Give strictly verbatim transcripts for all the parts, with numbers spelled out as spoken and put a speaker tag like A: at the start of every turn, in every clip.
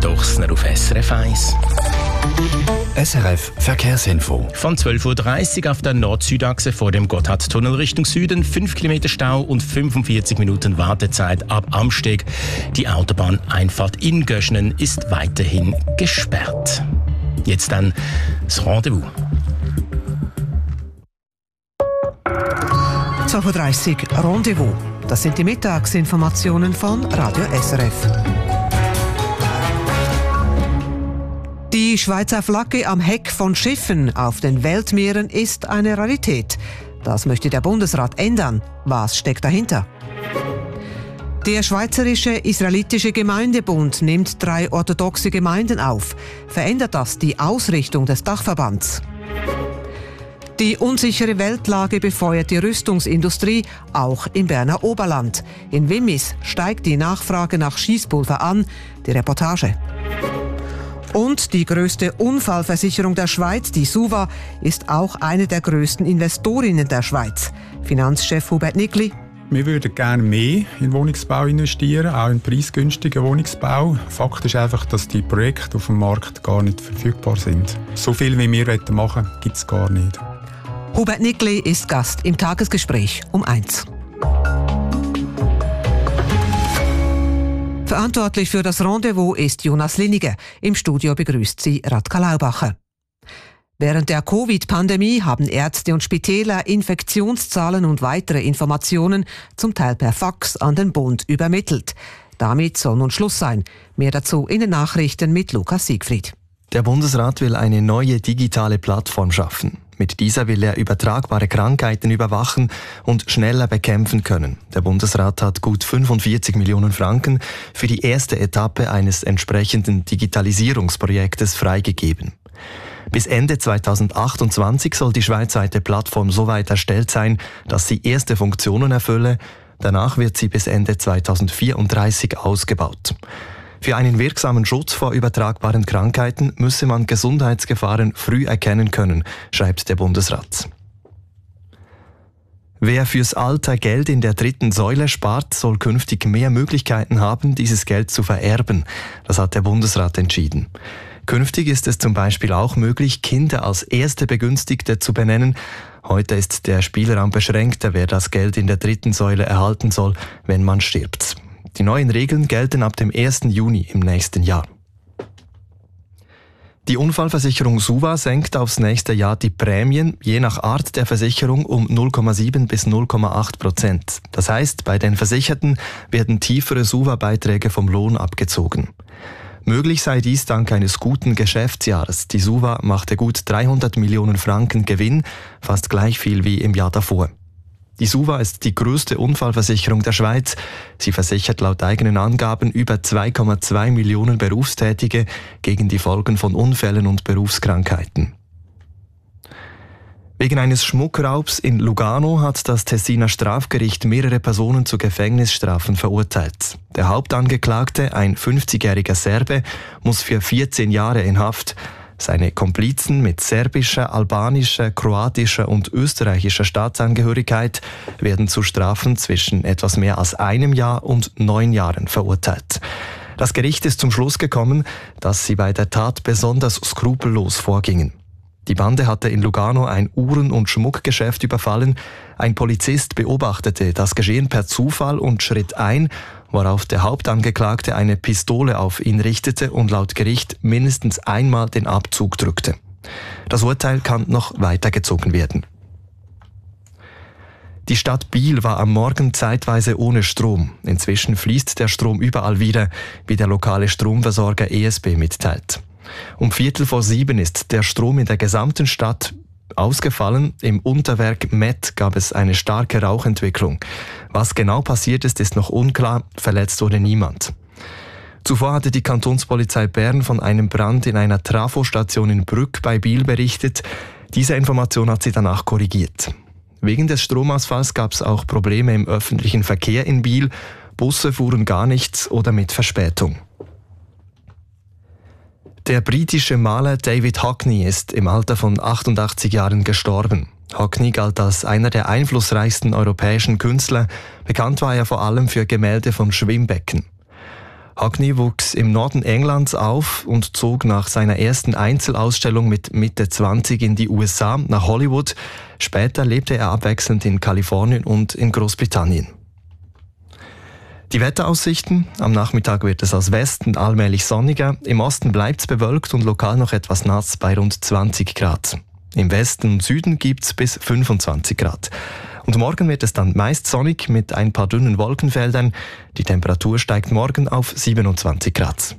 A: Dochsner auf S R F eins.
B: S R F Verkehrsinfo.
A: Von zwölf Uhr dreißig auf der Nord-Süd-Achse vor dem Gotthardtunnel Richtung Süden, fünf Kilometer Stau und fünfundvierzig Minuten Wartezeit ab Amsteg. Die Autobahneinfahrt in Göschenen ist weiterhin gesperrt. Jetzt dann das Rendezvous.
C: zwölf Uhr dreißig Rendezvous. Das sind die Mittagsinformationen von Radio S R F. Die Schweizer Flagge am Heck von Schiffen auf den Weltmeeren ist eine Rarität. Das möchte der Bundesrat ändern. Was steckt dahinter? Der Schweizerische Israelitische Gemeindebund nimmt drei orthodoxe Gemeinden auf. Verändert das die Ausrichtung des Dachverbands? Die unsichere Weltlage befeuert die Rüstungsindustrie, auch im Berner Oberland. In Wimmis steigt die Nachfrage nach Schießpulver an. Die Reportage. Und die grösste Unfallversicherung der Schweiz, die SUVA, ist auch eine der grössten Investorinnen der Schweiz. Finanzchef Hubert Nickli.
D: Wir würden gerne mehr in Wohnungsbau investieren, auch in preisgünstigen Wohnungsbau. Fakt ist einfach, dass die Projekte auf dem Markt gar nicht verfügbar sind. So viel, wie wir machen wollen, gibt es gar nicht.
C: Hubert Nickli ist Gast im Tagesgespräch um eins. Verantwortlich für das Rendezvous ist Jonas Linniger. Im Studio begrüßt sie Radka Laubacher. Während der Covid-Pandemie haben Ärzte und Spitäler Infektionszahlen und weitere Informationen zum Teil per Fax an den Bund übermittelt. Damit soll nun Schluss sein. Mehr dazu in den Nachrichten mit Lukas Siegfried.
E: Der Bundesrat will eine neue digitale Plattform schaffen. Mit dieser will er übertragbare Krankheiten überwachen und schneller bekämpfen können. Der Bundesrat hat gut fünfundvierzig Millionen Franken für die erste Etappe eines entsprechenden Digitalisierungsprojektes freigegeben. Bis Ende zweitausendachtundzwanzig soll die schweizweite Plattform so weit erstellt sein, dass sie erste Funktionen erfülle. Danach wird sie bis Ende zweitausendvierunddreißig ausgebaut. Für einen wirksamen Schutz vor übertragbaren Krankheiten müsse man Gesundheitsgefahren früh erkennen können, schreibt der Bundesrat. Wer fürs Alter Geld in der dritten Säule spart, soll künftig mehr Möglichkeiten haben, dieses Geld zu vererben. Das hat der Bundesrat entschieden. Künftig ist es zum Beispiel auch möglich, Kinder als erste Begünstigte zu benennen. Heute ist der Spielraum beschränkter, wer das Geld in der dritten Säule erhalten soll, wenn man stirbt. Die neuen Regeln gelten ab dem ersten Juni im nächsten Jahr. Die Unfallversicherung SUVA senkt aufs nächste Jahr die Prämien je nach Art der Versicherung um null Komma sieben bis null Komma acht Prozent. Das heißt, bei den Versicherten werden tiefere SUVA-Beiträge vom Lohn abgezogen. Möglich sei dies dank eines guten Geschäftsjahres. Die SUVA machte gut dreihundert Millionen Franken Gewinn, fast gleich viel wie im Jahr davor. Die SUVA ist die größte Unfallversicherung der Schweiz. Sie versichert laut eigenen Angaben über zwei Komma zwei Millionen Berufstätige gegen die Folgen von Unfällen und Berufskrankheiten. Wegen eines Schmuckraubs in Lugano hat das Tessiner Strafgericht mehrere Personen zu Gefängnisstrafen verurteilt. Der Hauptangeklagte, ein fünfzigjähriger Serbe, muss für vierzehn Jahre in Haft. Seine Komplizen mit serbischer, albanischer, kroatischer und österreichischer Staatsangehörigkeit werden zu Strafen zwischen etwas mehr als einem Jahr und neun Jahren verurteilt. Das Gericht ist zum Schluss gekommen, dass sie bei der Tat besonders skrupellos vorgingen. Die Bande hatte in Lugano ein Uhren- und Schmuckgeschäft überfallen. Ein Polizist beobachtete das Geschehen per Zufall und schritt ein, worauf der Hauptangeklagte eine Pistole auf ihn richtete und laut Gericht mindestens einmal den Abzug drückte. Das Urteil kann noch weitergezogen werden. Die Stadt Biel war am Morgen zeitweise ohne Strom. Inzwischen fließt der Strom überall wieder, wie der lokale Stromversorger E S B mitteilt. Um Viertel vor sieben ist der Strom in der gesamten Stadt ausgefallen. Im Unterwerk Met gab es eine starke Rauchentwicklung. Was genau passiert ist, ist noch unklar. Verletzt wurde niemand. Zuvor hatte die Kantonspolizei Bern von einem Brand in einer Trafostation in Brügg bei Biel berichtet. Diese Information hat sie danach korrigiert. Wegen des Stromausfalls gab es auch Probleme im öffentlichen Verkehr in Biel. Busse fuhren gar nicht oder mit Verspätung. Der britische Maler David Hockney ist im Alter von achtundachtzig Jahren gestorben. Hockney galt als einer der einflussreichsten europäischen Künstler. Bekannt war er vor allem für Gemälde von Schwimmbecken. Hackney wuchs im Norden Englands auf und zog nach seiner ersten Einzelausstellung mit Mitte zwanzig in die U S A, nach Hollywood. Später lebte er abwechselnd in Kalifornien und in Großbritannien. Die Wetteraussichten. Am Nachmittag wird es aus Westen allmählich sonniger. Im Osten bleibt es bewölkt und lokal noch etwas nass bei rund zwanzig Grad. Im Westen und Süden gibt es bis fünfundzwanzig Grad. Und morgen wird es dann meist sonnig mit ein paar dünnen Wolkenfeldern. Die Temperatur steigt morgen auf siebenundzwanzig Grad.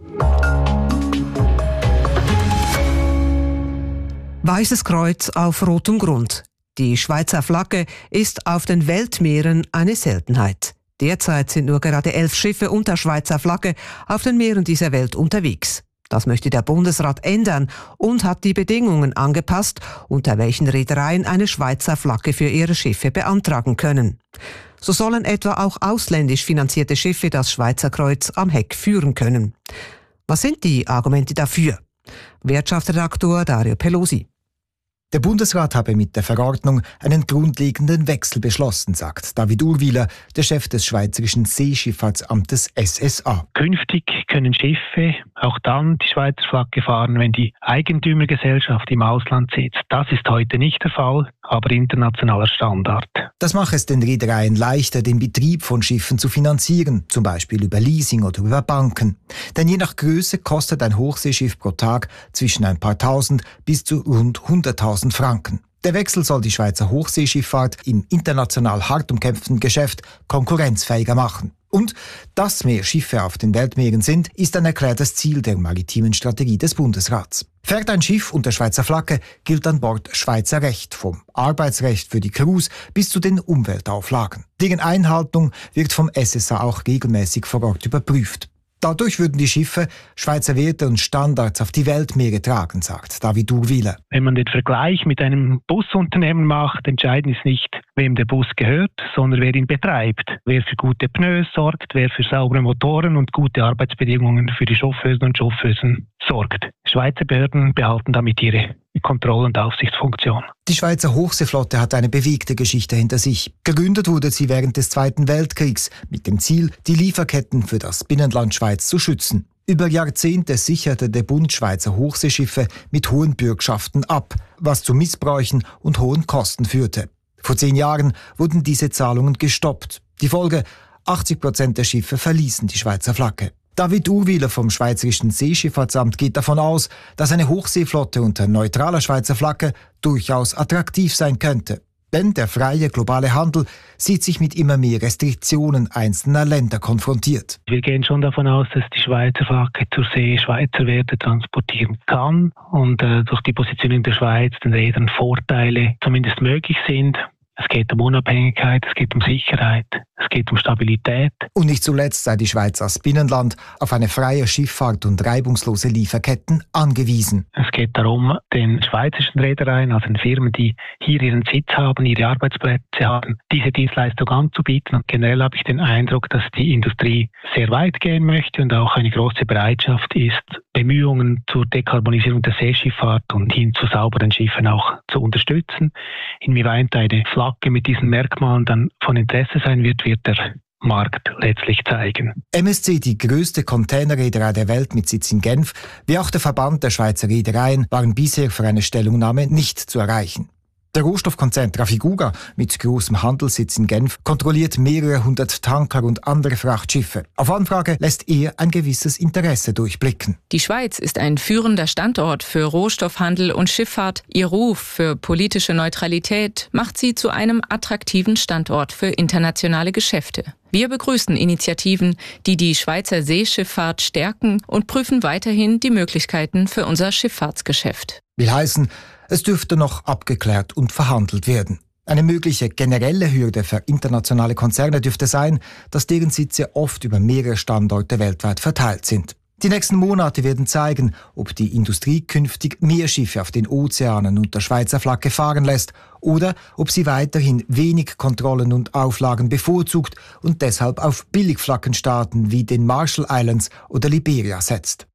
C: Weißes Kreuz auf rotem Grund. Die Schweizer Flagge ist auf den Weltmeeren eine Seltenheit. Derzeit sind nur gerade elf Schiffe unter Schweizer Flagge auf den Meeren dieser Welt unterwegs. Das möchte der Bundesrat ändern und hat die Bedingungen angepasst, unter welchen Reedereien eine Schweizer Flagge für ihre Schiffe beantragen können. So sollen etwa auch ausländisch finanzierte Schiffe das Schweizer Kreuz am Heck führen können. Was sind die Argumente dafür? Wirtschaftsredaktor Dario Pelosi.
F: Der Bundesrat habe mit der Verordnung einen grundlegenden Wechsel beschlossen, sagt David Urwiler, der Chef des Schweizerischen Seeschifffahrtsamtes S S A.
G: Künftig können Schiffe auch dann die Schweizer Flagge fahren, wenn die Eigentümergesellschaft im Ausland sitzt. Das ist heute nicht der Fall, aber internationaler Standard.
F: Das mache es den Reedereien leichter, den Betrieb von Schiffen zu finanzieren, zum Beispiel über Leasing oder über Banken. Denn je nach Größe kostet ein Hochseeschiff pro Tag zwischen ein paar tausend bis zu rund hunderttausend Franken. Der Wechsel soll die Schweizer Hochseeschifffahrt im international hart umkämpften Geschäft konkurrenzfähiger machen. Und dass mehr Schiffe auf den Weltmeeren sind, ist ein erklärtes Ziel der maritimen Strategie des Bundesrats. Fährt ein Schiff unter Schweizer Flagge, gilt an Bord Schweizer Recht, vom Arbeitsrecht für die Crews bis zu den Umweltauflagen. Deren Einhaltung wird vom S S A auch regelmäßig vor Ort überprüft. Dadurch würden die Schiffe Schweizer Werte und Standards auf die Weltmeere tragen, sagt David Urwiler.
G: Wenn man den Vergleich mit einem Busunternehmen macht, entscheidend ist nicht, wem der Bus gehört, sondern wer ihn betreibt. Wer für gute Pneus sorgt, wer für saubere Motoren und gute Arbeitsbedingungen für die Chauffeusen und Chauffeusen sorgt. Schweizer Behörden behalten damit ihre Kontroll- und Aufsichtsfunktion.
F: Die Schweizer Hochseeflotte hat eine bewegte Geschichte hinter sich. Gegründet wurde sie während des Zweiten Weltkriegs mit dem Ziel, die Lieferketten für das Binnenland Schweiz zu schützen. Über Jahrzehnte sicherte der Bund Schweizer Hochseeschiffe mit hohen Bürgschaften ab, was zu Missbräuchen und hohen Kosten führte. Vor zehn Jahren wurden diese Zahlungen gestoppt. Die Folge: achtzig Prozent der Schiffe verließen die Schweizer Flagge. David Urwiler vom Schweizerischen Seeschifffahrtsamt geht davon aus, dass eine Hochseeflotte unter neutraler Schweizer Flagge durchaus attraktiv sein könnte. Denn der freie globale Handel sieht sich mit immer mehr Restriktionen einzelner Länder konfrontiert.
G: Wir gehen schon davon aus, dass die Schweizer Flagge zur See Schweizer Werte transportieren kann und äh, durch die Positionierung der Schweiz den Rädern Vorteile zumindest möglich sind. Es geht um Unabhängigkeit, es geht um Sicherheit, es geht um Stabilität.
F: Und nicht zuletzt sei die Schweiz als Binnenland auf eine freie Schifffahrt und reibungslose Lieferketten angewiesen.
G: Es geht darum, den schweizerischen Reedereien, also den Firmen, die hier ihren Sitz haben, ihre Arbeitsplätze haben, diese Dienstleistung anzubieten. Und generell habe ich den Eindruck, dass die Industrie sehr weit gehen möchte und auch eine große Bereitschaft ist, Bemühungen zur Dekarbonisierung der Seeschifffahrt und hin zu sauberen Schiffen auch zu unterstützen. Inwieweit eine Flagge mit diesen Merkmalen dann von Interesse sein wird, wird der Markt letztlich zeigen.
F: M S C, die größte Containerreederei der Welt mit Sitz in Genf, wie auch der Verband der Schweizer Reedereien, waren bisher für eine Stellungnahme nicht zu erreichen. Der Rohstoffkonzern Trafigura mit großem Handelssitz in Genf kontrolliert mehrere hundert Tanker und andere Frachtschiffe. Auf Anfrage lässt er ein gewisses Interesse durchblicken.
H: Die Schweiz ist ein führender Standort für Rohstoffhandel und Schifffahrt. Ihr Ruf für politische Neutralität macht sie zu einem attraktiven Standort für internationale Geschäfte. Wir begrüßen Initiativen, die die Schweizer Seeschifffahrt stärken und prüfen weiterhin die Möglichkeiten für unser Schifffahrtsgeschäft.
F: Will heißen, es dürfte noch abgeklärt und verhandelt werden. Eine mögliche generelle Hürde für internationale Konzerne dürfte sein, dass deren Sitze oft über mehrere Standorte weltweit verteilt sind. Die nächsten Monate werden zeigen, ob die Industrie künftig mehr Schiffe auf den Ozeanen unter Schweizer Flagge fahren lässt oder ob sie weiterhin wenig Kontrollen und Auflagen bevorzugt und deshalb auf Billigflaggenstaaten wie den Marshall Islands oder Liberia setzt.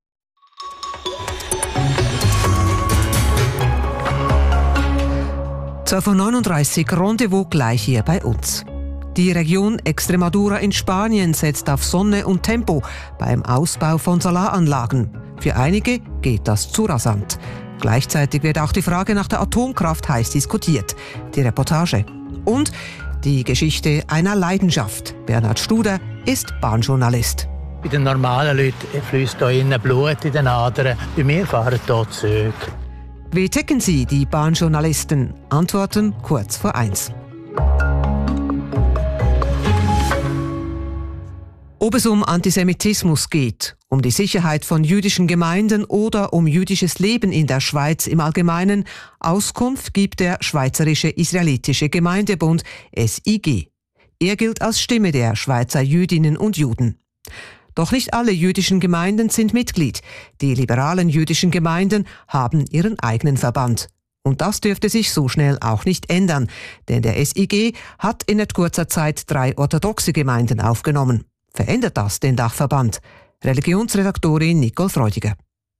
C: zwölf Uhr neununddreißig, Rendezvous gleich hier bei uns. Die Region Extremadura in Spanien setzt auf Sonne und Tempo beim Ausbau von Solaranlagen. Für einige geht das zu rasant. Gleichzeitig wird auch die Frage nach der Atomkraft heiß diskutiert. Die Reportage. Und die Geschichte einer Leidenschaft. Bernhard Studer ist Bahnjournalist.
I: Bei den normalen Leuten fließt hier innen Blut in den Adern. Bei mir fahren hier Züge.
C: Wie ticken Sie, die Bahnjournalisten? Antworten kurz vor eins. Ob es um Antisemitismus geht, um die Sicherheit von jüdischen Gemeinden oder um jüdisches Leben in der Schweiz im Allgemeinen, Auskunft gibt der Schweizerische Israelitische Gemeindebund S I G. Er gilt als Stimme der Schweizer Jüdinnen und Juden. Doch nicht alle jüdischen Gemeinden sind Mitglied. Die liberalen jüdischen Gemeinden haben ihren eigenen Verband. Und das dürfte sich so schnell auch nicht ändern, denn der S I G hat in nicht kurzer Zeit drei orthodoxe Gemeinden aufgenommen. Verändert das den Dachverband? Religionsredaktorin Nicole Freudiger.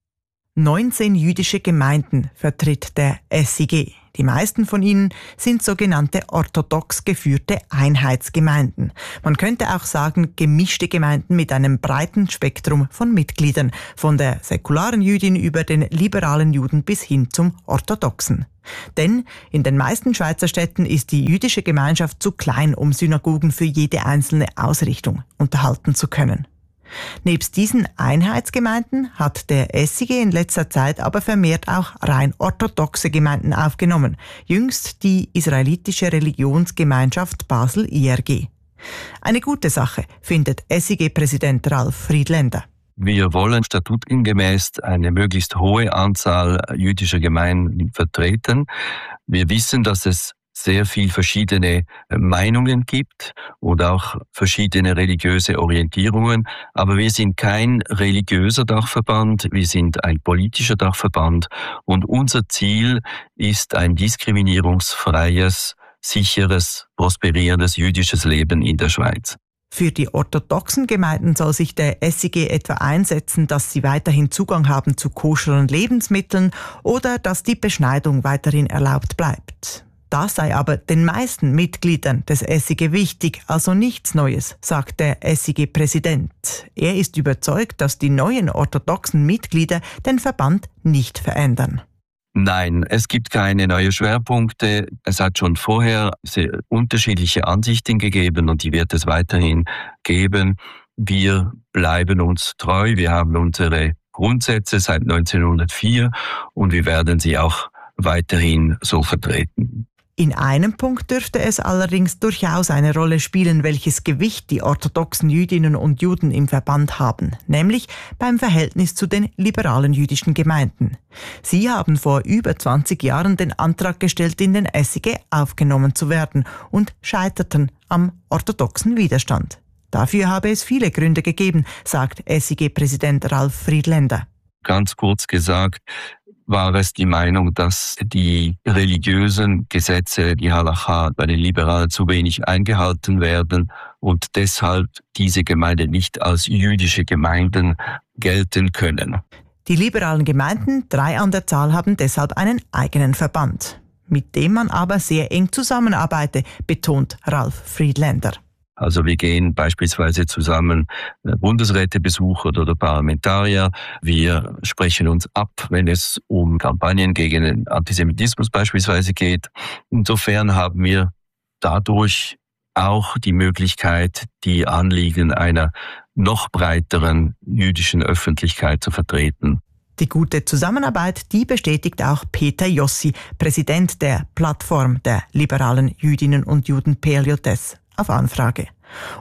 J: neunzehn jüdische Gemeinden vertritt der S I G. Die meisten von ihnen sind sogenannte orthodox geführte Einheitsgemeinden. Man könnte auch sagen gemischte Gemeinden mit einem breiten Spektrum von Mitgliedern, von der säkularen Jüdin über den liberalen Juden bis hin zum Orthodoxen. Denn in den meisten Schweizer Städten ist die jüdische Gemeinschaft zu klein, um Synagogen für jede einzelne Ausrichtung unterhalten zu können. Nebst diesen Einheitsgemeinden hat der S I G in letzter Zeit aber vermehrt auch rein orthodoxe Gemeinden aufgenommen. Jüngst die israelitische Religionsgemeinschaft Basel I R G. Eine gute Sache, findet S I G-Präsident Ralf Friedländer.
K: Wir wollen statutengemäß eine möglichst hohe Anzahl jüdischer Gemeinden vertreten. Wir wissen, dass es sehr viel verschiedene Meinungen gibt oder auch verschiedene religiöse Orientierungen. Aber wir sind kein religiöser Dachverband, wir sind ein politischer Dachverband und unser Ziel ist ein diskriminierungsfreies, sicheres, prosperierendes jüdisches Leben in der Schweiz.
J: Für die orthodoxen Gemeinden soll sich der S I G etwa einsetzen, dass sie weiterhin Zugang haben zu koscheren Lebensmitteln oder dass die Beschneidung weiterhin erlaubt bleibt. Das sei aber den meisten Mitgliedern des S I G wichtig, also nichts Neues, sagt der S I G-Präsident. Er ist überzeugt, dass die neuen orthodoxen Mitglieder den Verband nicht verändern.
K: Nein, es gibt keine neuen Schwerpunkte. Es hat schon vorher sehr unterschiedliche Ansichten gegeben und die wird es weiterhin geben. Wir bleiben uns treu. Wir haben unsere Grundsätze seit neunzehnhundertvier und wir werden sie auch weiterhin so vertreten.
J: In einem Punkt dürfte es allerdings durchaus eine Rolle spielen, welches Gewicht die orthodoxen Jüdinnen und Juden im Verband haben, nämlich beim Verhältnis zu den liberalen jüdischen Gemeinden. Sie haben vor über zwanzig Jahren den Antrag gestellt, in den S I G aufgenommen zu werden und scheiterten am orthodoxen Widerstand. Dafür habe es viele Gründe gegeben, sagt S I G-Präsident Ralf Friedländer.
K: Ganz kurz gesagt, war es die Meinung, dass die religiösen Gesetze, die Halacha, bei den Liberalen zu wenig eingehalten werden und deshalb diese Gemeinden nicht als jüdische Gemeinden gelten können.
J: Die liberalen Gemeinden, drei an der Zahl, haben deshalb einen eigenen Verband, mit dem man aber sehr eng zusammenarbeite, betont Ralf Friedländer.
K: Also wir gehen beispielsweise zusammen Bundesräte besuchen oder Parlamentarier. Wir sprechen uns ab, wenn es um Kampagnen gegen den Antisemitismus beispielsweise geht. Insofern haben wir dadurch auch die Möglichkeit, die Anliegen einer noch breiteren jüdischen Öffentlichkeit zu vertreten.
J: Die gute Zusammenarbeit, die bestätigt auch Peter Jossi, Präsident der Plattform der liberalen Jüdinnen und Juden P L J S. Auf Anfrage.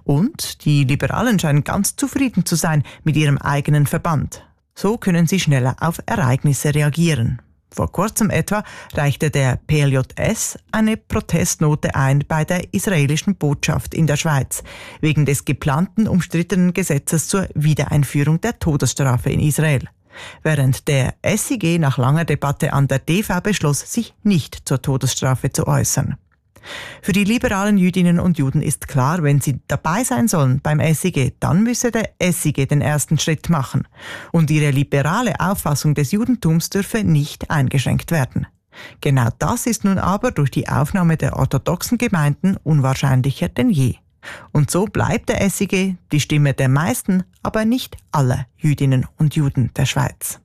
J: Und die Liberalen scheinen ganz zufrieden zu sein mit ihrem eigenen Verband. So können sie schneller auf Ereignisse reagieren. Vor kurzem etwa reichte der P L J S eine Protestnote ein bei der israelischen Botschaft in der Schweiz wegen des geplanten umstrittenen Gesetzes zur Wiedereinführung der Todesstrafe in Israel. Während der S I G nach langer Debatte an der D V beschloss, sich nicht zur Todesstrafe zu äußern. Für die liberalen Jüdinnen und Juden ist klar, wenn sie dabei sein sollen beim S I G, dann müsse der S I G den ersten Schritt machen. Und ihre liberale Auffassung des Judentums dürfe nicht eingeschränkt werden. Genau das ist nun aber durch die Aufnahme der orthodoxen Gemeinden unwahrscheinlicher denn je. Und so bleibt der S I G die Stimme der meisten, aber nicht aller Jüdinnen und Juden der Schweiz.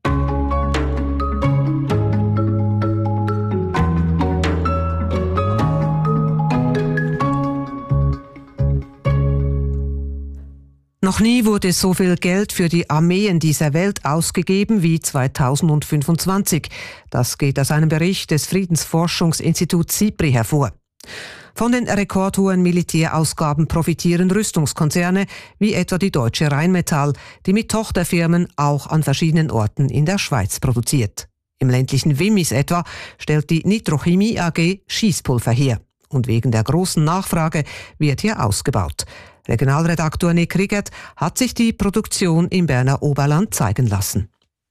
C: Noch nie wurde so viel Geld für die Armeen dieser Welt ausgegeben wie zweitausendfünfundzwanzig. Das geht aus einem Bericht des Friedensforschungsinstituts SIPRI hervor. Von den rekordhohen Militärausgaben profitieren Rüstungskonzerne wie etwa die Deutsche Rheinmetall, die mit Tochterfirmen auch an verschiedenen Orten in der Schweiz produziert. Im ländlichen Wimmis etwa stellt die Nitrochemie A G Schießpulver her. Und wegen der großen Nachfrage wird hier ausgebaut. Regionalredaktor Nick Riggert hat sich die Produktion im Berner Oberland zeigen lassen.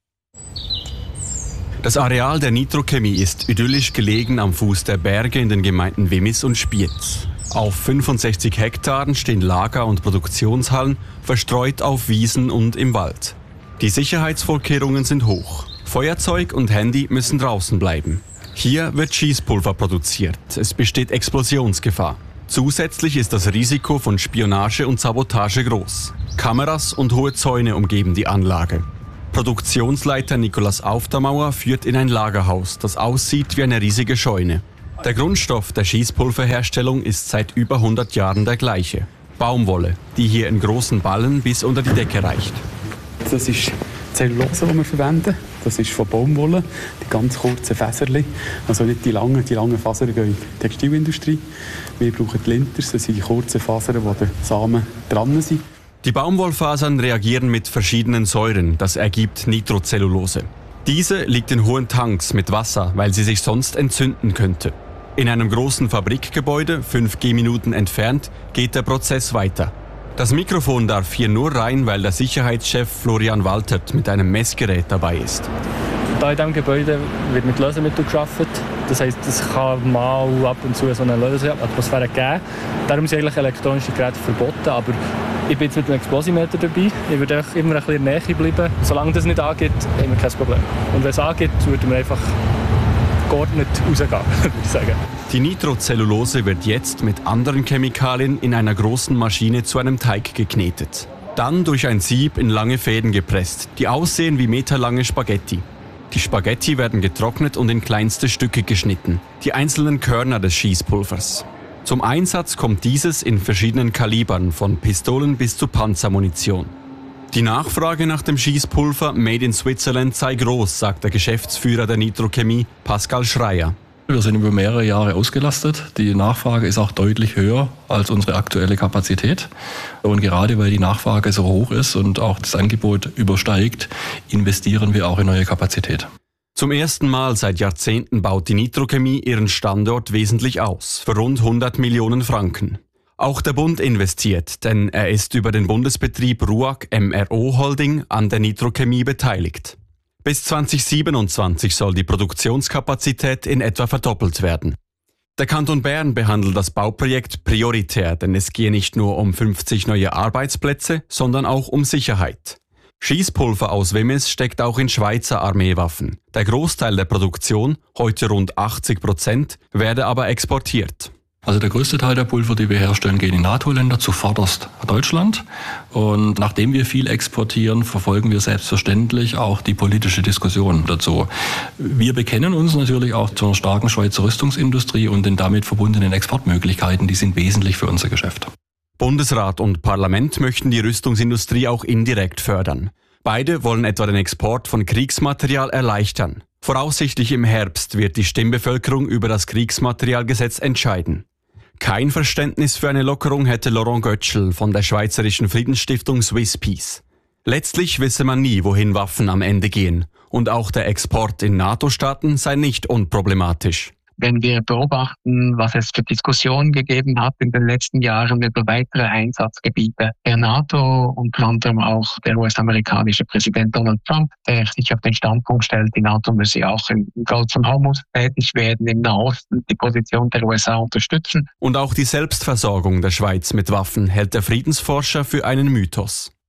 L: Das Areal der Nitrochemie ist idyllisch gelegen am Fuß der Berge in den Gemeinden Wimmis und Spiez. Auf fünfundsechzig Hektaren stehen Lager- und Produktionshallen, verstreut auf Wiesen und im Wald. Die Sicherheitsvorkehrungen sind hoch. Feuerzeug und Handy müssen draußen bleiben. Hier wird Schießpulver produziert. Es besteht Explosionsgefahr. Zusätzlich ist das Risiko von Spionage und Sabotage groß. Kameras und hohe Zäune umgeben die Anlage. Produktionsleiter Nikolaus Aufdermauer führt in ein Lagerhaus, das aussieht wie eine riesige Scheune. Der Grundstoff der Schießpulverherstellung ist seit über hundert Jahren der gleiche. Baumwolle, die hier in großen Ballen bis unter die Decke reicht.
M: Das ist Zellulose, die wir verwenden. Das ist von Baumwolle, die ganz kurzen Fäserchen. Also nicht die langen, die langen Fasern gehen in die Textilindustrie. Wir brauchen die Linters, das sind die kurzen Fasern, wo die Samen dran sind.
L: Die Baumwollfasern reagieren mit verschiedenen Säuren, das ergibt Nitrocellulose. Diese liegt in hohen Tanks mit Wasser, weil sie sich sonst entzünden könnte. In einem großen Fabrikgebäude, fünf Gehminuten entfernt, geht der Prozess weiter. Das Mikrofon darf hier nur rein, weil der Sicherheitschef Florian Waltert mit einem Messgerät dabei ist.
N: Hier in diesem Gebäude wird mit Lösemitteln gearbeitet. Das heisst, es kann mal ab und zu so eine Löseatmosphäre geben. Darum sind eigentlich elektronische Geräte verboten. Aber ich bin jetzt mit einem Explosimeter dabei. Ich würde auch immer ein bisschen näher bleiben. Solange das nicht angeht, haben wir kein Problem. Und wenn es angeht, würden wir einfach geordnet rausgehen, würde ich sagen.
L: Die Nitrocellulose wird jetzt mit anderen Chemikalien in einer großen Maschine zu einem Teig geknetet. Dann durch ein Sieb in lange Fäden gepresst, die aussehen wie meterlange Spaghetti. Die Spaghetti werden getrocknet und in kleinste Stücke geschnitten, die einzelnen Körner des Schießpulvers. Zum Einsatz kommt dieses in verschiedenen Kalibern, von Pistolen bis zu Panzermunition. Die Nachfrage nach dem Schießpulver Made in Switzerland sei groß, sagt der Geschäftsführer der Nitrochemie, Pascal Schreier.
O: Wir sind über mehrere Jahre ausgelastet. Die Nachfrage ist auch deutlich höher als unsere aktuelle Kapazität. Und gerade weil die Nachfrage so hoch ist und auch das Angebot übersteigt, investieren wir auch in neue Kapazität.
L: Zum ersten Mal seit Jahrzehnten baut die Nitrochemie ihren Standort wesentlich aus, für rund hundert Millionen Franken. Auch der Bund investiert, denn er ist über den Bundesbetrieb RUAG M R O Holding an der Nitrochemie beteiligt. Bis zweitausendsiebenundzwanzig soll die Produktionskapazität in etwa verdoppelt werden. Der Kanton Bern behandelt das Bauprojekt prioritär, denn es gehe nicht nur um fünfzig neue Arbeitsplätze, sondern auch um Sicherheit. Schießpulver aus Wimmis steckt auch in Schweizer Armeewaffen. Der Großteil der Produktion, heute rund achtzig Prozent, werde aber exportiert.
O: Also der größte Teil der Pulver, die wir herstellen, gehen in NATO-Länder, zuvorderst Deutschland. Und nachdem wir viel exportieren, verfolgen wir selbstverständlich auch die politische Diskussion dazu. Wir bekennen uns natürlich auch zu einer starken Schweizer Rüstungsindustrie und den damit verbundenen Exportmöglichkeiten, die sind wesentlich für unser Geschäft.
L: Bundesrat und Parlament möchten die Rüstungsindustrie auch indirekt fördern. Beide wollen etwa den Export von Kriegsmaterial erleichtern. Voraussichtlich im Herbst wird die Stimmbevölkerung über das Kriegsmaterialgesetz entscheiden. Kein Verständnis für eine Lockerung hätte Laurent Götschel von der Schweizerischen Friedensstiftung Swiss Peace. Letztlich wisse man nie, wohin Waffen am Ende gehen. Und auch der Export in NATO-Staaten sei nicht unproblematisch.
P: Wenn wir beobachten, was es für Diskussionen gegeben hat in den letzten Jahren über weitere Einsatzgebiete der NATO, unter anderem auch der U S-amerikanische Präsident Donald Trump, der sich auf den Standpunkt stellt, die NATO müsse auch im Golf von Hormuz tätig werden, im Nahosten die Position der U S A unterstützen.
L: Und auch die Selbstversorgung der Schweiz mit Waffen hält der Friedensforscher für einen Mythos.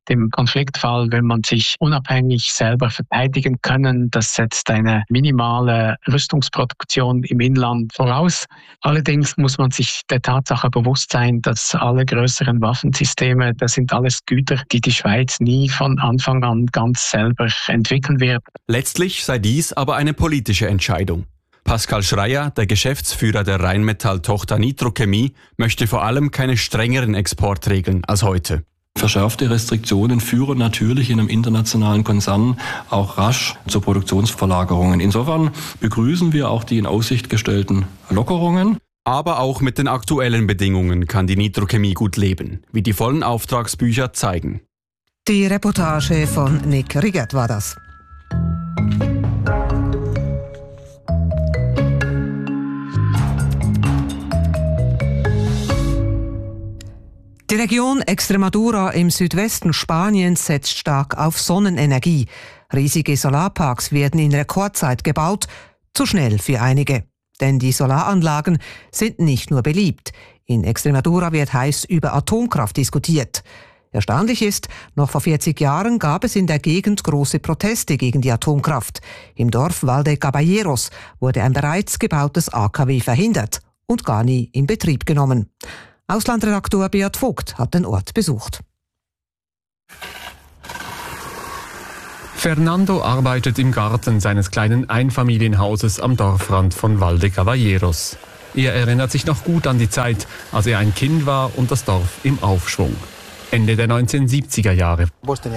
P: Im Konfliktfall will man sich unabhängig selber verteidigen können. Das setzt eine minimale Rüstungsproduktion im Inland voraus. Allerdings muss man sich der Tatsache bewusst sein, dass alle größeren Waffensysteme, das sind alles Güter, die die Schweiz nie von Anfang an ganz selber entwickeln wird.
L: Letztlich sei dies aber eine politische Entscheidung. Pascal Schreier, der Geschäftsführer der Rheinmetall-Tochter Nitrochemie, möchte vor allem keine strengeren Exportregeln als heute.
O: Verschärfte Restriktionen führen natürlich in einem internationalen Konzern auch rasch zu Produktionsverlagerungen. Insofern begrüßen wir auch die in Aussicht gestellten Lockerungen.
L: Aber auch mit den aktuellen Bedingungen kann die Nitrochemie gut leben, wie die vollen Auftragsbücher zeigen.
C: Die Reportage von Nick Riggert war das. Die Region Extremadura im Südwesten Spaniens setzt stark auf Sonnenenergie. Riesige Solarparks werden in Rekordzeit gebaut, zu schnell für einige. Denn die Solaranlagen sind nicht nur beliebt. In Extremadura wird heiß über Atomkraft diskutiert. Erstaunlich ist, noch vor vierzig Jahren gab es in der Gegend große Proteste gegen die Atomkraft. Im Dorf Valde Caballeros wurde ein bereits gebautes A K W verhindert und gar nie in Betrieb genommen. Auslandredaktor Beat Vogt hat den Ort besucht.
Q: Fernando arbeitet im Garten seines kleinen Einfamilienhauses am Dorfrand von Valde Caballeros. Er erinnert sich noch gut an die Zeit, als er ein Kind war und das Dorf im Aufschwung. Ende der neunzehnhundertsiebziger Jahre.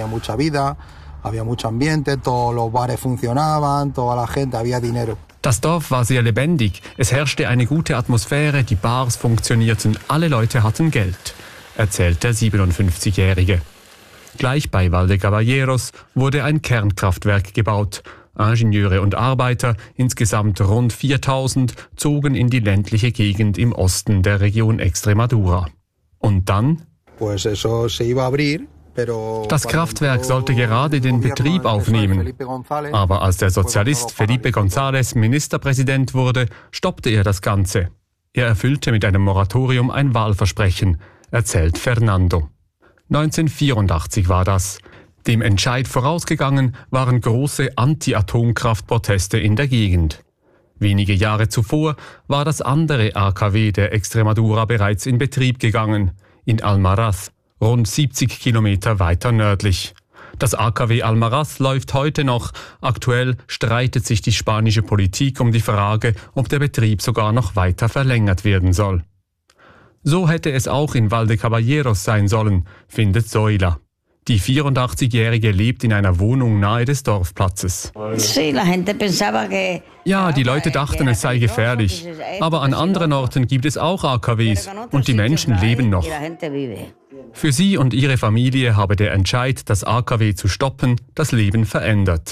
Q: Das Dorf war sehr lebendig, es herrschte eine gute Atmosphäre, die Bars funktionierten, alle Leute hatten Geld, erzählt der siebenundfünfzigjährige. Gleich bei Valde Caballeros wurde ein Kernkraftwerk gebaut. Ingenieure und Arbeiter, insgesamt rund viertausend, zogen in die ländliche Gegend im Osten der Region Extremadura. Und dann? Das Kraftwerk sollte gerade den Betrieb aufnehmen. Aber als der Sozialist Felipe González Ministerpräsident wurde, stoppte er das Ganze. Er erfüllte mit einem Moratorium ein Wahlversprechen, erzählt Fernando. neunzehnhundertvierundachtzig war das. Dem Entscheid vorausgegangen waren große Anti-Atomkraftproteste in der Gegend. Wenige Jahre zuvor war das andere A K W der Extremadura bereits in Betrieb gegangen, in Almaraz, rund siebzig Kilometer weiter nördlich. Das A K W Almaraz läuft heute noch. Aktuell streitet sich die spanische Politik um die Frage, ob der Betrieb sogar noch weiter verlängert werden soll. So hätte es auch in Valde Caballeros sein sollen, findet Zoila. Die vierundachtzigjährige lebt in einer Wohnung nahe des Dorfplatzes. Ja, die Leute dachten, es sei gefährlich. Aber an anderen Orten gibt es auch A K Ws und die Menschen leben noch. Für sie und ihre Familie habe der Entscheid, das A K W zu stoppen, das Leben verändert.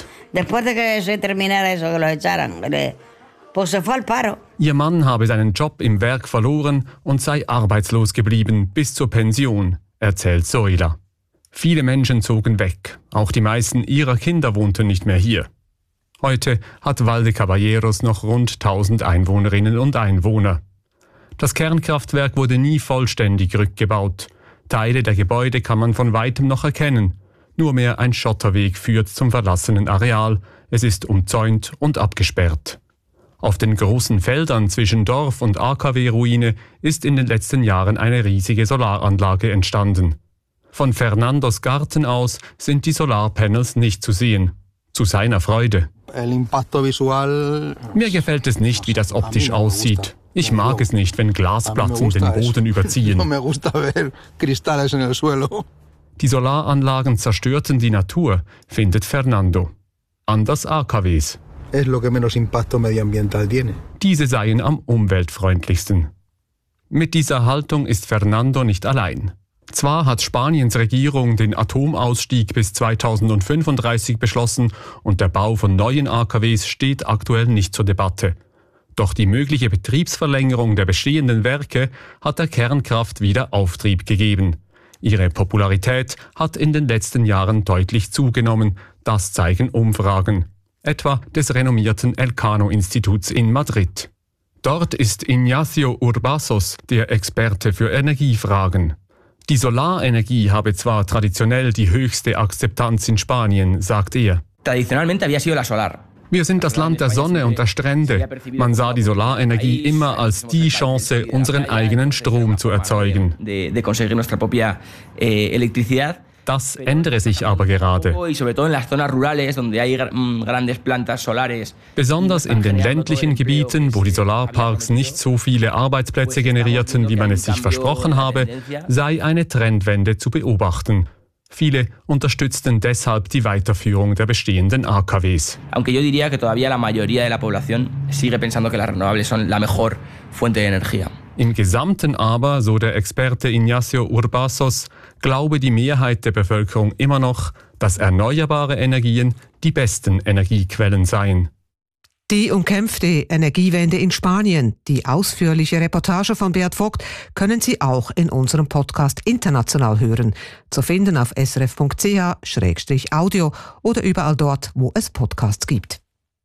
Q: Ihr Mann habe seinen Job im Werk verloren und sei arbeitslos geblieben bis zur Pension, erzählt Zoila. Viele Menschen zogen weg, auch die meisten ihrer Kinder wohnten nicht mehr hier. Heute hat Valde Caballeros noch rund tausend Einwohnerinnen und Einwohner. Das Kernkraftwerk wurde nie vollständig rückgebaut. Teile der Gebäude kann man von weitem noch erkennen. Nur mehr ein Schotterweg führt zum verlassenen Areal. Es ist umzäunt und abgesperrt. Auf den großen Feldern zwischen Dorf und A K W-Ruine ist in den letzten Jahren eine riesige Solaranlage entstanden. Von Fernandos Garten aus sind die Solarpanels nicht zu sehen. Zu seiner Freude. Mir gefällt es nicht, wie das optisch aussieht. Ich mag es nicht, wenn Glasplatten den Boden überziehen. Die Solaranlagen zerstörten die Natur, findet Fernando. Anders A K Ws. Diese seien am umweltfreundlichsten. Mit dieser Haltung ist Fernando nicht allein. Zwar hat Spaniens Regierung den Atomausstieg bis zweitausendfünfunddreißig beschlossen und der Bau von neuen A K Ws steht aktuell nicht zur Debatte. Doch die mögliche Betriebsverlängerung der bestehenden Werke hat der Kernkraft wieder Auftrieb gegeben. Ihre Popularität hat in den letzten Jahren deutlich zugenommen, das zeigen Umfragen, etwa des renommierten Elcano-Instituts in Madrid. Dort ist Ignacio Urbazos der Experte für Energiefragen. Die Solarenergie habe zwar traditionell die höchste Akzeptanz in Spanien, sagt er.
R: Tradicionalmente había sido la solar.
Q: Wir sind das Land der Sonne und der Strände. Man sah die Solarenergie immer als die Chance, unseren eigenen Strom zu erzeugen. Das ändere sich aber gerade. Besonders in den ländlichen Gebieten, wo die Solarparks nicht so viele Arbeitsplätze generierten, wie man es sich versprochen habe, sei eine Trendwende zu beobachten. Viele unterstützten deshalb die Weiterführung der bestehenden A K Ws.
R: Aunque yo diría que todavía la mayoría de la población sigue pensando que las renovables son la mejor fuente de energía.
Q: Im Gesamten aber, so der Experte Ignacio Urbazos, glaube die Mehrheit der Bevölkerung immer noch, dass erneuerbare Energien die besten Energiequellen seien.
C: Die umkämpfte Energiewende in Spanien, die ausführliche Reportage von Beat Vogt, können Sie auch in unserem Podcast international hören. Zu finden auf s r f punkt c h slash audio oder überall dort, wo es Podcasts gibt.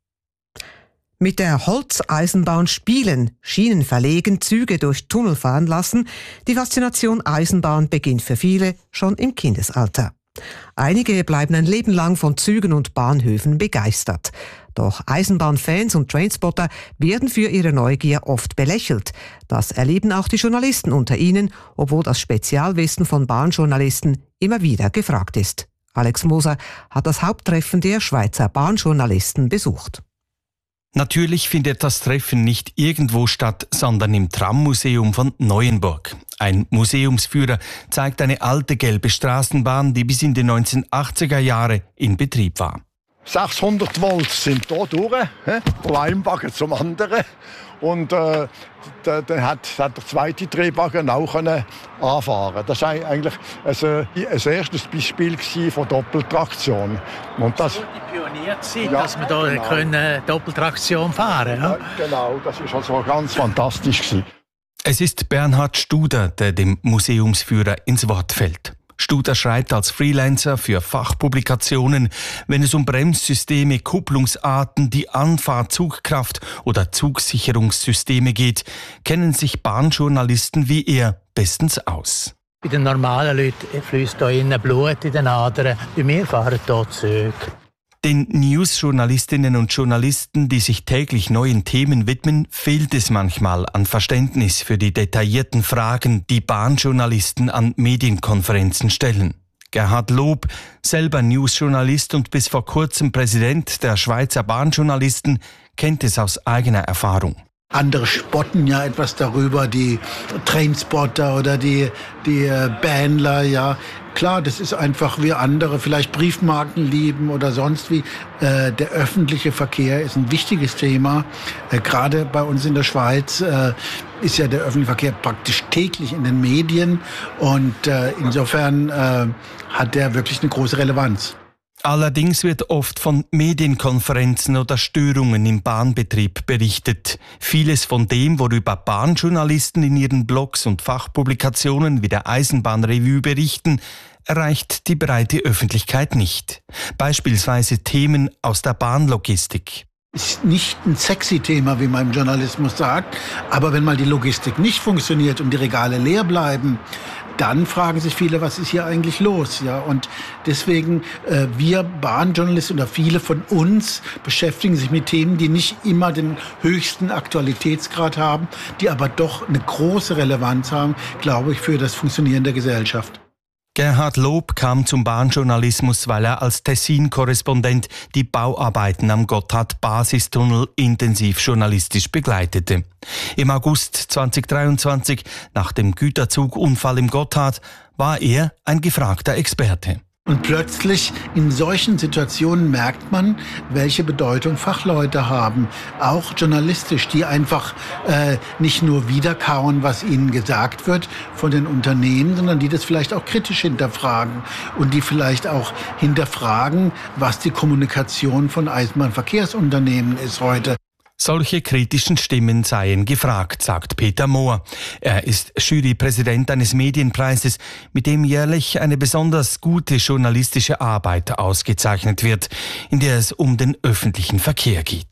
C: Mit der Holzeisenbahn spielen, Schienen verlegen, Züge durch Tunnel fahren lassen. Die Faszination Eisenbahn beginnt für viele schon im Kindesalter. Einige bleiben ein Leben lang von Zügen und Bahnhöfen begeistert. Doch Eisenbahnfans und Trainspotter werden für ihre Neugier oft belächelt. Das erleben auch die Journalisten unter ihnen, obwohl das Spezialwissen von Bahnjournalisten immer wieder gefragt ist. Alex Moser hat das Haupttreffen der Schweizer Bahnjournalisten besucht.
A: Natürlich findet das Treffen nicht irgendwo statt, sondern im Trammuseum von Neuenburg. Ein Museumsführer zeigt eine alte gelbe Straßenbahn, die bis in die neunzehnhundertachtziger Jahre in Betrieb war.
S: sechshundert Volt sind hier durch, von einem Wagen zum anderen. Und äh, dann hat, hat der zweite Drehwagen auch können anfahren. Das war eigentlich ein, ein erstes Beispiel von Doppeltraktion. Und das
I: die Pionierzeit,
S: ja,
I: dass wir da
S: genau.
I: können Doppeltraktion fahren können.
S: Ja, genau, das war also ganz fantastisch gewesen.
A: Es ist Bernhard Studer, der dem Museumsführer ins Wort fällt. Studer schreibt als Freelancer für Fachpublikationen, wenn es um Bremssysteme, Kupplungsarten, die Anfahrt, Zugkraft oder Zugsicherungssysteme geht, kennen sich Bahnjournalisten wie er bestens aus.
I: Bei den normalen Leuten fließt da innen Blut in den Adern. Bei mir fahren hier Züge.
A: Den News-Journalistinnen und Journalisten, die sich täglich neuen Themen widmen, fehlt es manchmal an Verständnis für die detaillierten Fragen, die Bahnjournalisten an Medienkonferenzen stellen. Gerhard Lob, selber News-Journalist und bis vor kurzem Präsident der Schweizer Bahnjournalisten, kennt es aus eigener Erfahrung.
T: Andere spotten ja etwas darüber, die Trainspotter oder die, die Bähnler, ja. Klar, das ist einfach wie andere vielleicht Briefmarken lieben oder sonst wie. Äh, der öffentliche Verkehr ist ein wichtiges Thema. Äh, gerade bei uns in der Schweiz äh, ist ja der öffentliche Verkehr praktisch täglich in den Medien. Und äh, insofern äh, hat der wirklich eine große Relevanz.
A: Allerdings wird oft von Medienkonferenzen oder Störungen im Bahnbetrieb berichtet. Vieles von dem, worüber Bahnjournalisten in ihren Blogs und Fachpublikationen wie der Eisenbahnrevue berichten, erreicht die breite Öffentlichkeit nicht. Beispielsweise Themen aus der Bahnlogistik.
T: Ist nicht ein sexy Thema, wie man im Journalismus sagt, aber wenn mal die Logistik nicht funktioniert und die Regale leer bleiben, dann fragen sich viele, was ist hier eigentlich los? Ja, und deswegen, äh, wir Bahnjournalisten oder viele von uns beschäftigen sich mit Themen, die nicht immer den höchsten Aktualitätsgrad haben, die aber doch eine große Relevanz haben, glaube ich, für das Funktionieren der Gesellschaft.
A: Gerhard Lob kam zum Bahnjournalismus, weil er als Tessin-Korrespondent die Bauarbeiten am Gotthard-Basistunnel intensiv journalistisch begleitete. Im August zweitausenddreiundzwanzig, nach dem Güterzugunfall im Gotthard, war er ein gefragter Experte.
T: Und plötzlich in solchen Situationen merkt man, welche Bedeutung Fachleute haben, auch journalistisch, die einfach äh, nicht nur wiederkauen, was ihnen gesagt wird von den Unternehmen, sondern die das vielleicht auch kritisch hinterfragen und die vielleicht auch hinterfragen, was die Kommunikation von Eisenbahnverkehrsunternehmen ist heute.
A: Solche kritischen Stimmen seien gefragt, sagt Peter Mohr. Er ist Jurypräsident eines Medienpreises, mit dem jährlich eine besonders gute journalistische Arbeit ausgezeichnet wird, in der es um den öffentlichen Verkehr geht.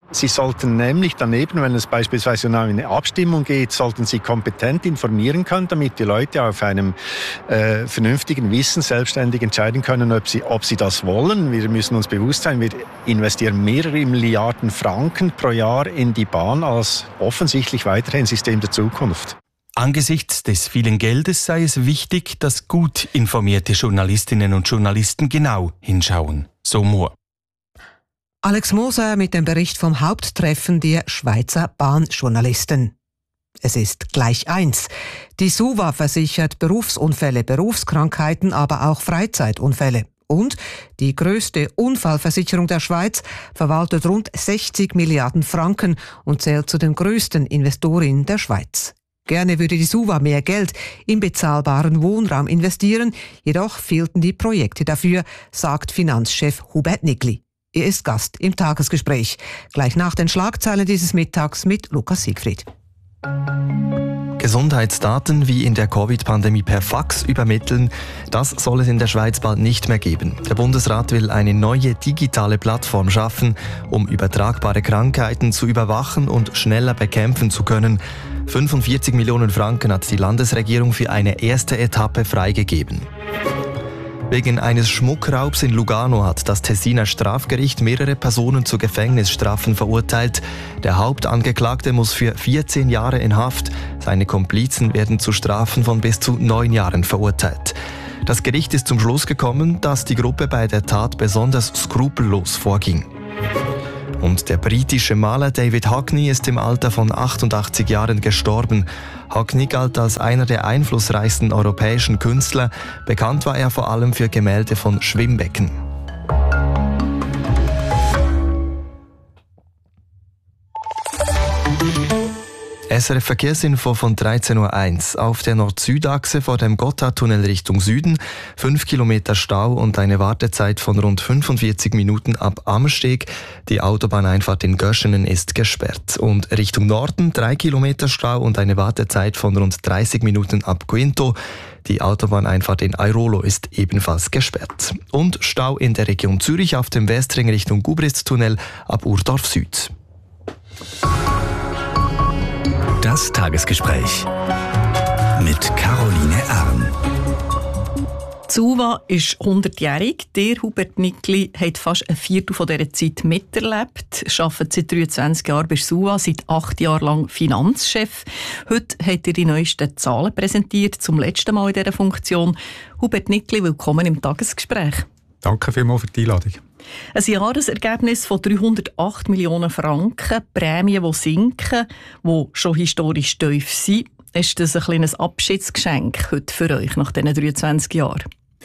U: Sie sollten nämlich daneben, wenn es beispielsweise um eine Abstimmung geht, sollten Sie kompetent informieren können, damit die Leute auf einem äh, vernünftigen Wissen selbstständig entscheiden können, ob sie, ob sie das wollen. Wir müssen uns bewusst sein, wir investieren mehrere Milliarden Franken pro Jahr in die Bahn als offensichtlich weiterhin System der Zukunft.
A: Angesichts des vielen Geldes sei es wichtig, dass gut informierte Journalistinnen und Journalisten genau hinschauen. So Mohr.
C: Alex Moser mit dem Bericht vom Haupttreffen der Schweizer Bahnjournalisten. Es ist gleich eins. Die SUVA versichert Berufsunfälle, Berufskrankheiten, aber auch Freizeitunfälle. Und die grösste Unfallversicherung der Schweiz verwaltet rund sechzig Milliarden Franken und zählt zu den grössten Investorinnen der Schweiz. Gerne würde die SUVA mehr Geld in bezahlbaren Wohnraum investieren, jedoch fehlten die Projekte dafür, sagt Finanzchef Hubert Nickli. Er ist Gast im Tagesgespräch. Gleich nach den Schlagzeilen dieses Mittags mit Lukas Siegfried.
E: Gesundheitsdaten wie in der Covid-Pandemie per Fax übermitteln, das soll es in der Schweiz bald nicht mehr geben. Der Bundesrat will eine neue digitale Plattform schaffen, um übertragbare Krankheiten zu überwachen und schneller bekämpfen zu können. fünfundvierzig Millionen Franken hat die Landesregierung für eine erste Etappe freigegeben. Wegen eines Schmuckraubs in Lugano hat das Tessiner Strafgericht mehrere Personen zu Gefängnisstrafen verurteilt. Der Hauptangeklagte muss für vierzehn Jahre in Haft. Seine Komplizen werden zu Strafen von bis zu neun Jahren verurteilt. Das Gericht ist zum Schluss gekommen, dass die Gruppe bei der Tat besonders skrupellos vorging. Und der britische Maler David Hockney ist im Alter von achtundachtzig Jahren gestorben. Hockney galt als einer der einflussreichsten europäischen Künstler. Bekannt war er vor allem für Gemälde von Schwimmbecken. S R F Verkehrsinfo von dreizehn Uhr eins. Auf der Nord-Süd-Achse vor dem Gotthardtunnel Richtung Süden fünf Kilometer Stau und eine Wartezeit von rund fünfundvierzig Minuten ab Amsteg. Die Autobahneinfahrt in Göschenen ist gesperrt. Und Richtung Norden drei Kilometer Stau und eine Wartezeit von rund dreißig Minuten ab Quinto. Die Autobahneinfahrt in Airolo ist ebenfalls gesperrt. Und Stau in der Region Zürich auf dem Westring Richtung Gubritztunnel ab Urdorf Süd.
B: Das Tagesgespräch mit Caroline Arn.
V: Die SUVA ist hundertjährig. Der Hubert Nickli hat fast ein Viertel von dieser Zeit miterlebt, arbeitet seit dreiundzwanzig Jahren bei der SUVA, seit acht Jahren lang Finanzchef. Heute hat er die neuesten Zahlen präsentiert, zum letzten Mal in dieser Funktion. Hubert Nickli, willkommen im Tagesgespräch.
D: Danke vielmals für die Einladung.
V: Ein Jahresergebnis von dreihundertacht Millionen Franken, Prämien, die sinken, die schon historisch tief sind. Ist das ein kleines Abschiedsgeschenk heute für euch nach diesen dreiundzwanzig Jahren?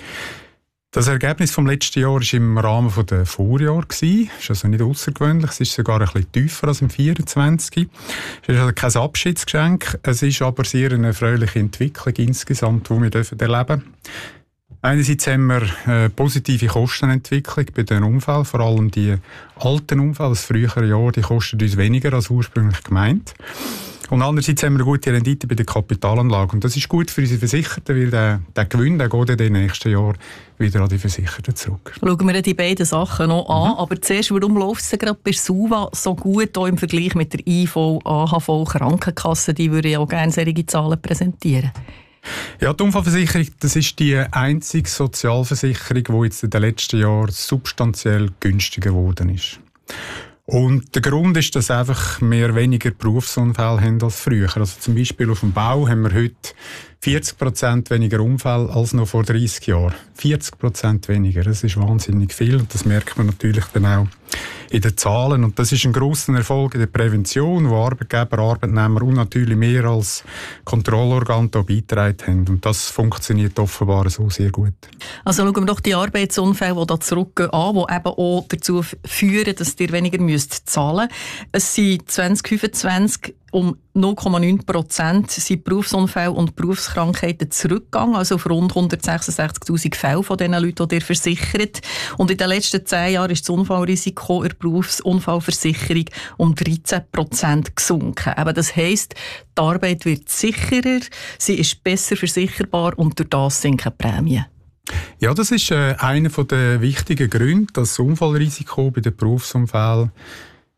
D: Das Ergebnis vom letzten Jahr war im Rahmen der Vorjahre. Das ist also nicht außergewöhnlich. Es ist sogar ein bisschen tiefer als im vierundzwanzig. Es ist also kein Abschiedsgeschenk. Es ist aber sehr eine erfreuliche Entwicklung insgesamt, die wir erleben dürfen. Einerseits haben wir eine positive Kostenentwicklung bei den Unfällen, vor allem die alten Unfälle, das frühere Jahr, die kosten uns weniger als ursprünglich gemeint. Und andererseits haben wir eine gute Rendite bei der Kapitalanlage. Und das ist gut für unsere Versicherten, weil der, der Gewinn der geht in den nächsten Jahren wieder an die Versicherten zurück.
V: Schauen wir die beiden Sachen noch an. Mhm. Aber zuerst, warum läuft es gerade bei SUVA so gut auch im Vergleich mit der I V, A H V, Krankenkasse? Die würde ja auch gerne solche Zahlen präsentieren.
D: Ja, die Unfallversicherung, das ist die einzige Sozialversicherung, die jetzt in den letzten Jahren substanziell günstiger geworden ist. Und der Grund ist, dass einfach wir weniger Berufsunfälle haben als früher. Also zum Beispiel auf dem Bau haben wir heute vierzig Prozent weniger Unfälle als noch vor dreißig Jahren. vierzig Prozent weniger, das ist wahnsinnig viel und das merkt man natürlich dann auch in den Zahlen. Und das ist ein grosser Erfolg in der Prävention, wo Arbeitgeber, Arbeitnehmer und natürlich mehr als Kontrollorgan da beigetragen haben. Und das funktioniert offenbar so sehr gut.
V: Also schauen wir doch die Arbeitsunfälle, die da zurückgehen, an, die eben auch dazu führen, dass ihr weniger müsst zahlen müsst. Es sind zwanzig fünfundzwanzig um null Komma neun Prozent sind Berufsunfälle und Berufskrankheiten zurückgegangen, also auf rund hundertsechsundsechzigtausend Fälle von diesen Leuten, die ihr versichert. Und in den letzten zehn Jahren ist das Unfallrisiko in der Berufsunfallversicherung um dreizehn Prozent gesunken. Aber das heisst, die Arbeit wird sicherer, sie ist besser versicherbar und durch das sinken Prämien.
D: Ja, das ist äh, einer der wichtigen Gründe, dass das Unfallrisiko bei den Berufsunfällen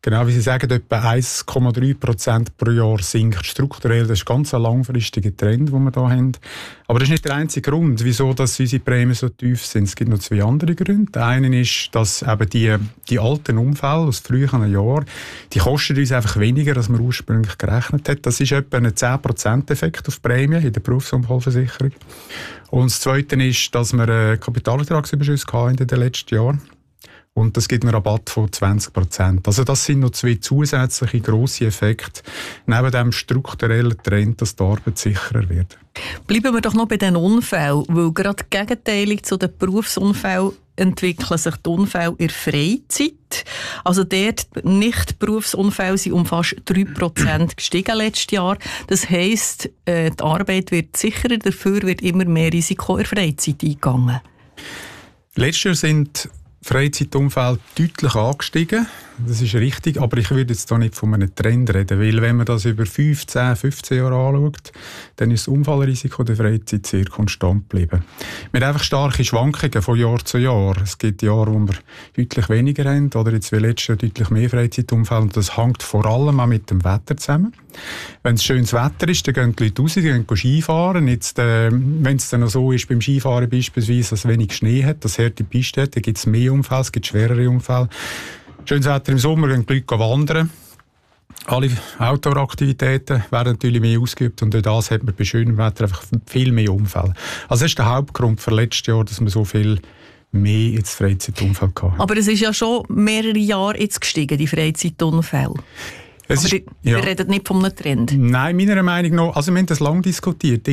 D: Genau, wie Sie sagen, etwa eins Komma drei Prozent pro Jahr sinkt strukturell. Das ist ganz ein langfristiger Trend, den wir hier haben. Aber das ist nicht der einzige Grund, wieso dass unsere Prämien so tief sind. Es gibt noch zwei andere Gründe. Der eine ist, dass eben die, die alten Unfälle aus früheren Jahren, die kosten uns einfach weniger, als man ursprünglich gerechnet hat. Das ist etwa ein zehn Prozent Effekt auf Prämien in der Berufsunfallversicherung. Und das Zweite ist, dass wir Kapitalertragsüberschüsse hatten in den letzten Jahren. Und das gibt einen Rabatt von zwanzig Prozent. Also das sind noch zwei zusätzliche grosse Effekte, neben dem strukturellen Trend, dass die Arbeit sicherer wird.
V: Bleiben wir doch noch bei den Unfällen, weil gerade gegenteilig zu den Berufsunfällen entwickeln sich die Unfälle in der Freizeit. Also dort Nicht-Berufsunfälle sind um fast drei Prozent gestiegen letztes Jahr. Das heisst, die Arbeit wird sicherer, dafür wird immer mehr Risiko in der Freizeit eingegangen.
D: Letztes Jahr sind Freizeitunfälle deutlich angestiegen. Das ist richtig, aber ich würde jetzt hier nicht von einem Trend reden, weil wenn man das über fünfzehn, fünfzehn Jahre anschaut, dann ist das Unfallrisiko der Freizeit sehr konstant geblieben. Wir haben einfach starke Schwankungen von Jahr zu Jahr. Es gibt Jahre, wo wir deutlich weniger haben, oder jetzt wie letztes Jahr deutlich mehr Freizeitunfälle. Und das hängt vor allem auch mit dem Wetter zusammen. Wenn es schönes Wetter ist, dann gehen die Leute raus, die gehen Skifahren. Jetzt, äh, wenn es dann noch so ist, beim Skifahren beispielsweise, dass es wenig Schnee hat, dass harte Piste hat, dann gibt es mehr Unfälle, es gibt schwerere Unfälle. Schönes Wetter im Sommer, gehen die Leute wandern. Alle Outdoor-Aktivitäten werden natürlich mehr ausgeübt und durch das hat man bei schönem Wetter einfach viel mehr Unfälle. Also das ist der Hauptgrund für letztes Jahr, dass man so viel mehr jetzt Freizeitunfälle hatte.
V: Aber es ist ja schon mehrere Jahre jetzt gestiegen, die Freizeitunfälle.
D: Es
V: Aber
D: ist,
V: ihr
D: ja.
V: redet nicht von einem Trend?
D: Nein, meiner Meinung nach, also wir haben das lange diskutiert.